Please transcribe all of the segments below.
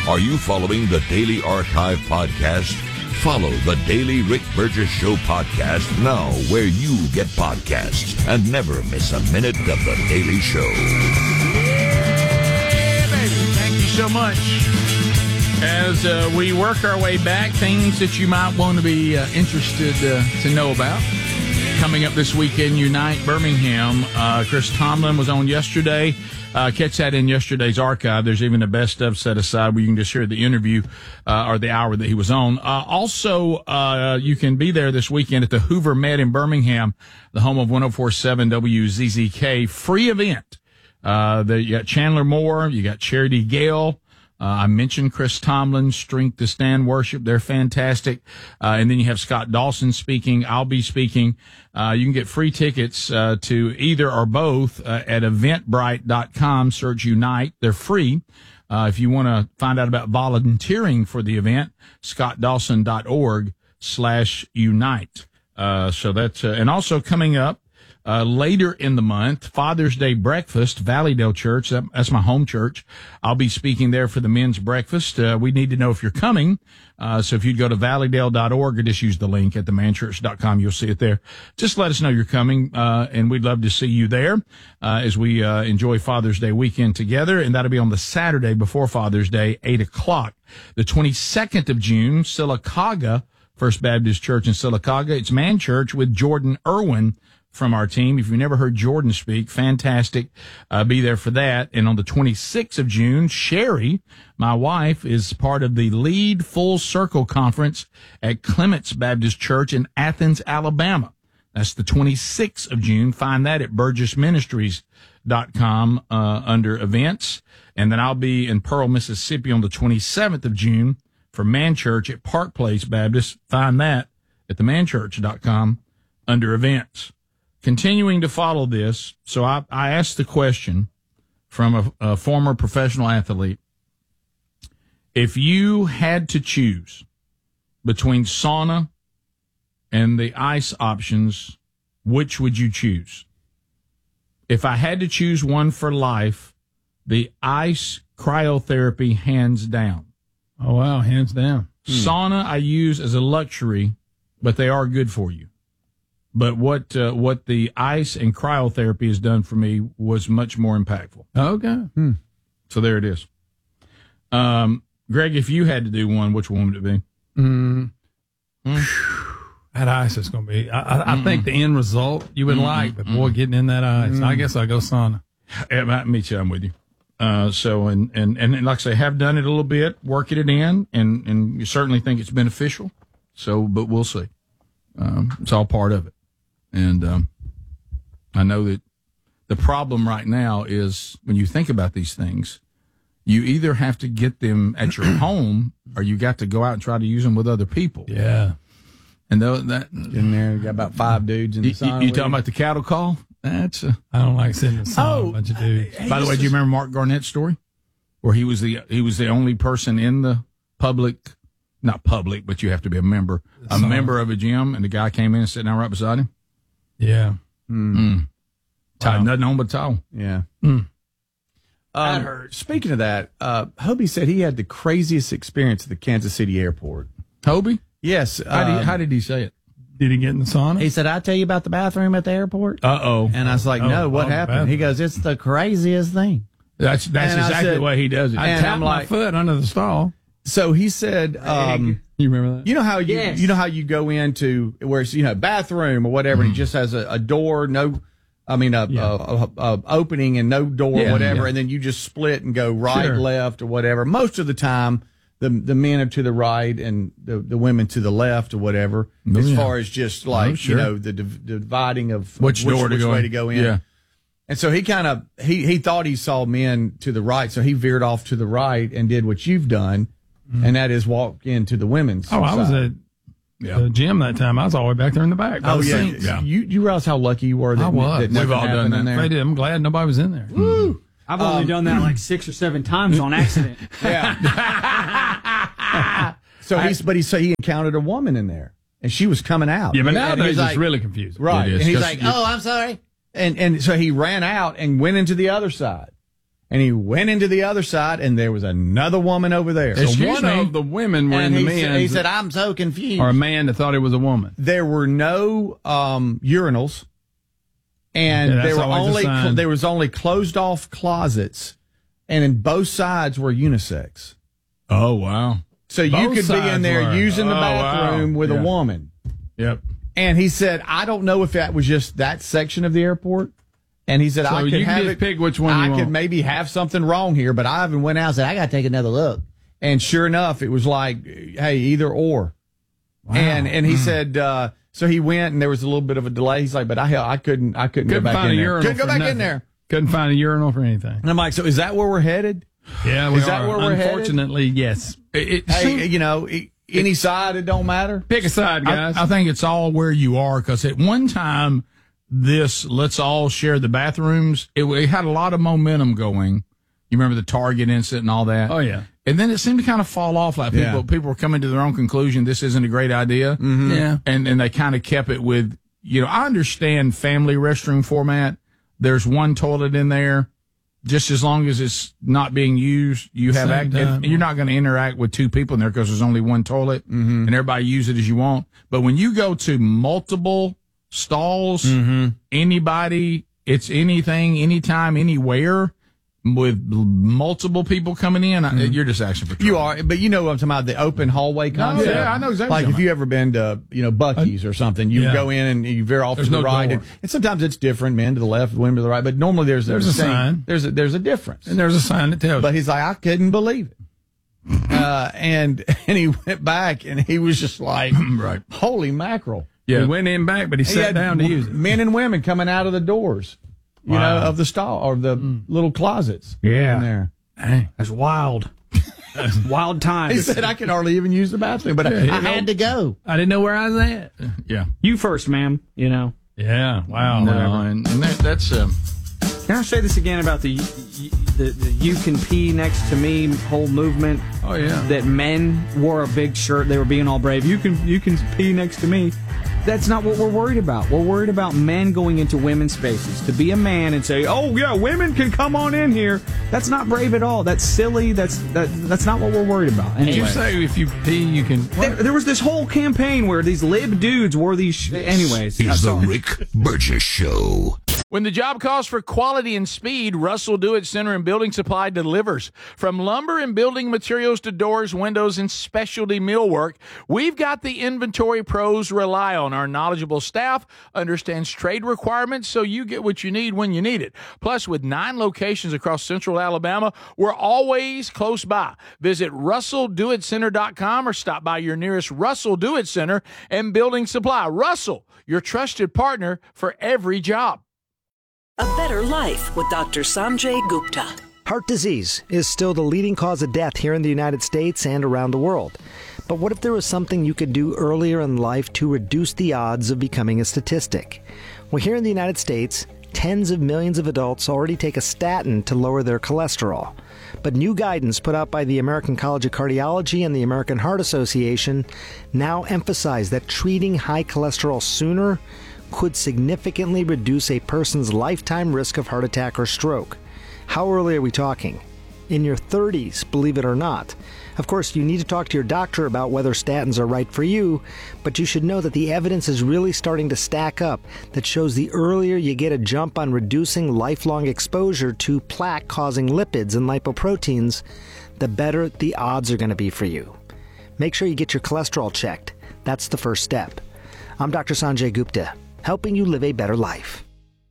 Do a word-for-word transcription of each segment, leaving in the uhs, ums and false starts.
Are you following the Daily Archive podcast? Follow the Daily Rick Burgess Show podcast now where you get podcasts and never miss a minute of the Daily Show. Yeah, baby. Thank you so much. As uh, we work our way back, things that you might want to be uh, interested uh, to know about. Coming up this weekend, Unite Birmingham. Uh, Chris Tomlin was on yesterday. Uh, catch that in yesterday's archive. There's even a best of set aside where you can just hear the interview uh, or the hour that he was on. Uh, also, uh, you can be there this weekend at the Hoover Met in Birmingham, the home of one oh four point seven W Z Z K. Free event. Uh, the, you got Chandler Moore, you got Charity Gale. Uh, I mentioned Chris Tomlin, Strength to Stand Worship. They're fantastic. Uh, and then you have Scott Dawson speaking. I'll be speaking. Uh, you can get free tickets, uh, to either or both, uh, at eventbrite dot com. Search Unite. They're free. Uh, if you want to find out about volunteering for the event, scott dawson dot org slash unite. Uh, so that's, uh, and also coming up, Uh, later in the month, Father's Day breakfast, Valleydale Church. That, that's my home church. I'll be speaking there for the men's breakfast. Uh, we need to know if you're coming. Uh, so if you'd go to valleydale dot org or just use the link at the man church dot com, you'll see it there. Just let us know you're coming. Uh, and we'd love to see you there, uh, as we, uh, enjoy Father's Day weekend together. And that'll be on the Saturday before Father's Day, eight o'clock. The twenty-second of June, Sylacauga First Baptist Church in Sylacauga. It's Man Church with Jordan Irwin from our team. If you've never heard Jordan speak, fantastic. Uh, be there for that. And on the twenty-sixth of June, Sherry, my wife, is part of the Lead Full Circle Conference at Clements Baptist Church in Athens, Alabama. That's the twenty-sixth of June. Find that at burgess ministries dot com uh, under events. And then I'll be in Pearl, Mississippi on the twenty-seventh of June for Man Church at Park Place Baptist. Find that at the man church dot com under events. Continuing to follow this, so I, I asked the question from a, a former professional athlete. If you had to choose between sauna and the ice options, which would you choose? If I had to choose one for life, the ice cryotherapy, hands down. Oh, wow, hands down. Sauna I use as a luxury, but they are good for you. But what uh, what the ice and cryotherapy has done for me was much more impactful. Okay. Hmm. So there it is. Um, Greg, if you had to do one, which one would it be? Mm. Mm. That ice is going to be, I, I, I think the end result you would mm-hmm. like, but boy, getting in that ice, mm. I guess I'll go sauna. Yeah, me too, I'm with you. Uh, so, and, and, and like I say, have done it a little bit, working it in, and, and you certainly think it's beneficial. So, but we'll see. Um, it's all part of it. And, um, I know that the problem right now is when you think about these things, you either have to get them at your home or you got to go out and try to use them with other people. Yeah. And though that in there, you got about five dudes in the you, sauna. You, you talking about the cattle call? That's a, I don't like sitting in the sauna, oh, a bunch of dudes. By the way, do you remember Mark Garnett's story? Where he was the, he was the only person in the public, not public, but you have to be a member, a sauna. member of a gym, and the guy came in and sat down right beside him. Yeah. Mm. Mm. Tied Wow. nothing on but towel. Yeah. Mm. Um, That hurts. Speaking of that, uh, Hobie said he had the craziest experience at the Kansas City airport. Hobie? Yes. How, did, um, how did he say it? Did he get in the sauna? He said, I tell you about the bathroom at the airport? Uh-oh. And I was like, Oh, no, what oh, the happened? bathroom. He goes, it's the craziest thing. That's that's And I exactly said- the way he does it. I and tapped I'm my like- foot under the stall. So he said, um, You remember that? you know how you, Yes. you know how you go into where it's, you know, bathroom or whatever, and it just has a, a door, no, I mean, a, Yeah. a, a, a opening and no door, Yeah, whatever, yeah. and then you just split and go right, Sure. left, or whatever. Most of the time, the the men are to the right and the, the women to the left or whatever. Oh, as yeah. far as just like Oh, sure. you know the, div- the dividing of Which door to which go way in. to go in. Yeah. And so he kind of he he thought he saw men to the right, so he veered off to the right and did what you've done, and that is walk into the women's. Oh, I was side. at Yeah. the gym that time. I was all the way back there in the back. by Oh the yeah. sinks. Yeah. You you realize how lucky you were that, I was. that nothing We've all done happened that. in there. They did. I'm glad nobody was in there. Woo. I've only Um, done that like six or seven times on accident. Yeah. so he's but he said he encountered a woman in there and she was coming out. Yeah, but And nowadays he's it's like, really confusing. right. It is, And he's 'cause like, you- oh, I'm sorry. And and so he ran out and went into the other side. And he went into the other side, and there was another woman over there. So Excuse one me? of the women were and in the he, said, men's, he said, I'm so confused. or a man that thought it was a woman. There were no um, urinals, and Yeah, that's there were always a only sign. there was only closed off closets, and in both sides were unisex. Oh, wow. So you Both could be in sides there were. using the Oh, bathroom wow. with Yeah. a woman. Yep. And he said, I don't know if that was just that section of the airport. And he said, So I could you can have just it. pick which one you I want. could maybe have something wrong here, but I even went out and said, I got to take another look. And sure enough, it was like, hey, either or. And and he said, uh, so he went, and there was a little bit of a delay. He's like, but I I couldn't I couldn't, Couldn't go back find in a there. urinal Couldn't go for back nothing. in there. Couldn't find a urinal for anything. And I'm like, so is that where we're headed? Yeah, we Is that are. where we're headed? Unfortunately, yes. It, it Hey, seemed- you know, e- any side, it don't matter. Pick a side, guys. I, I think it's all where you are, because at one time, this let's all share the bathrooms, it, it had a lot of momentum going. You remember the Target incident and all that? Oh, yeah. And then it seemed to kind of fall off. Like people, Yeah. people were coming to their own conclusion. This isn't a great idea. Mm-hmm. Yeah. And, and they kind of kept it with, you know, I understand family restroom format. There's one toilet in there. Just as long as it's not being used, you have Same act, time. and you're not going to interact with two people in there because there's only one toilet, Mm-hmm. and everybody use it as you want. But when you go to multiple stalls, Mm-hmm. anybody, it's anything, anytime, anywhere, with multiple people coming in, I you're just asking for trouble. You are, but you know what I'm talking about, the open hallway concept. yeah, I know exactly Like what if you're you ever been to, you know, Buc-ee's or something, you yeah. go in and you veer off There's to the no right. door. And, and sometimes it's different, men to the left, women to the right, but normally there's, There's the a same- sign. There's a, there's a difference. And there's a sign that tells But you. he's like, I couldn't believe it. uh, and, and he went back and he was just like, Right. holy mackerel. Yeah. He went in back, but he He sat had down to w- use it. Men and women coming out of the doors, you Wow. know, of the stall or the little closets. Yeah. In there. Dang. That's wild. Wild times. He said, I could hardly even use the bathroom, but I, I had to go. I didn't know where I was at. Yeah. You first, ma'am. You know. Yeah. Wow. No, whatever. and, and that, that's, um, Can I say this again about the, the, the you can pee next to me whole movement? Oh, yeah. That men wore a big shirt. They were being all brave. You can you can pee next to me. That's not what we're worried about. We're worried about men going into women's spaces. To be a man and say, "Oh yeah, women can come on in here." That's not brave at all. That's silly. That's that. That's not what we're worried about. Did you Anyway. say if you pee, you can. There, there was this whole campaign where these lib dudes wore these. Sh- anyways, Is the sorry. Rick Burgess Show. When the job calls for quality and speed, Russell Do-It Center and Building Supply delivers. From lumber and building materials to doors, windows, and specialty millwork, we've got the inventory pros rely on. Our knowledgeable staff understands trade requirements, so you get what you need when you need it. Plus, with nine locations across central Alabama, we're always close by. Visit russell do it center dot com or stop by your nearest Russell Do-It Center and Building Supply. Russell, your trusted partner for every job. A Better Life with Doctor Sanjay Gupta. Heart disease is still the leading cause of death here in the United States and around the world. But what if there was something you could do earlier in life to reduce the odds of becoming a statistic? Well, here in the United States, tens of millions of adults already take a statin to lower their cholesterol. But new guidance put out by the American College of Cardiology and the American Heart Association now emphasize that treating high cholesterol sooner could significantly reduce a person's lifetime risk of heart attack or stroke. How early are we talking? In your thirties, believe it or not. Of course, you need to talk to your doctor about whether statins are right for you, but you should know that the evidence is really starting to stack up that shows the earlier you get a jump on reducing lifelong exposure to plaque-causing lipids and lipoproteins, the better the odds are going to be for you. Make sure you get your cholesterol checked. That's the first step. I'm Doctor Sanjay Gupta, helping you live a better life.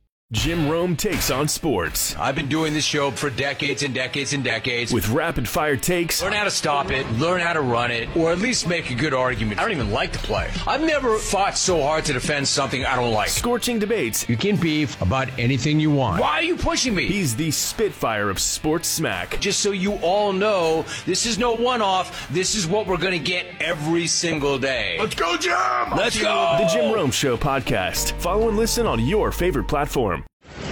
Jim Rome takes on sports I've been doing this show for decades and decades and decades. with rapid-fire takes, Learn how to stop it, learn how to run it, or at least make a good argument. I don't even like to play. I've never fought so hard to defend something I don't like. scorching debates. You can beef about anything you want. Why are you pushing me? He's the Spitfire of sports smack. Just so you all know, this is no one-off. This is what we're going to get every single day. Let's go, Jim! Let's go! The Jim Rome Show podcast. Follow and listen on your favorite platform.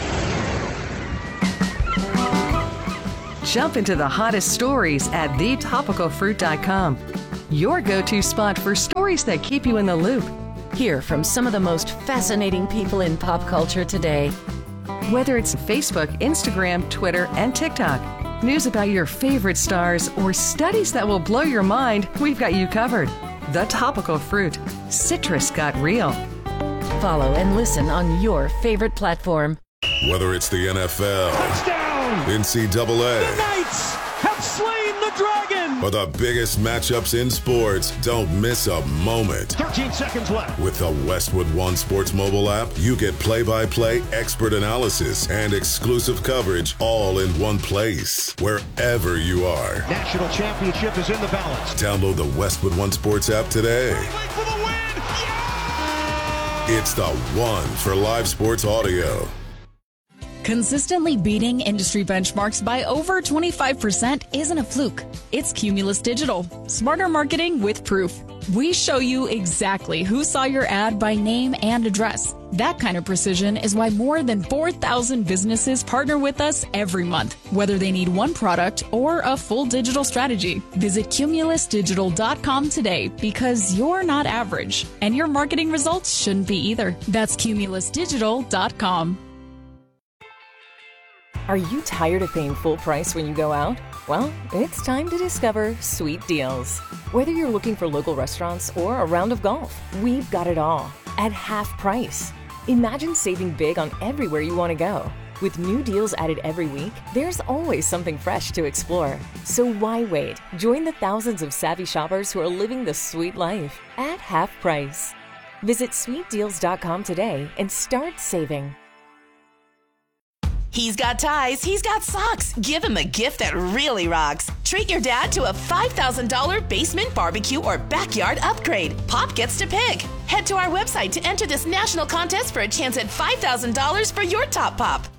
Jump into the hottest stories at the topical fruit dot com. Your go-to spot for stories that keep you in the loop. Hear from some of the most fascinating people in pop culture today. Whether it's Facebook, Instagram, Twitter, and TikTok, news about your favorite stars, or studies that will blow your mind, we've got you covered. The Topical Fruit. Citrus got real. Follow and listen on your favorite platform. Whether it's the N F L, touchdown, N C double A, the Knights have slain the dragon, or the biggest matchups in sports, don't miss a moment. thirteen seconds left. With the Westwood One Sports mobile app, you get play-by-play expert analysis and exclusive coverage all in one place, wherever you are. National championship is in the balance. Download the Westwood One Sports app today. For the win. Yeah! It's the one for live sports audio. Consistently beating industry benchmarks by over twenty-five percent isn't a fluke. It's Cumulus Digital. Smarter marketing with proof. We show you exactly who saw your ad by name and address. That kind of precision is why more than four thousand businesses partner with us every month, whether they need one product or a full digital strategy. Visit cumulus digital dot com today, because you're not average, and your marketing results shouldn't be either. That's cumulus digital dot com. Are you tired of paying full price when you go out? Well, it's time to discover Sweet Deals. Whether you're looking for local restaurants or a round of golf, we've got it all at half price. Imagine saving big on everywhere you want to go. With new deals added every week, there's always something fresh to explore. So why wait? Join the thousands of savvy shoppers who are living the sweet life at half price. Visit sweet deals dot com today and start saving. He's got ties, he's got socks. Give him a gift that really rocks. Treat your dad to a five thousand dollars basement, barbecue, or backyard upgrade. Pop gets to pick. Head to our website to enter this national contest for a chance at five thousand dollars for your top pop.